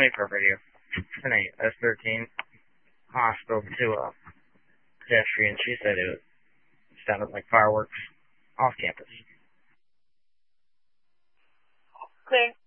24 radio. Tonight, S13, hospital to a pedestrian. She said it sounded like fireworks off campus. Clear.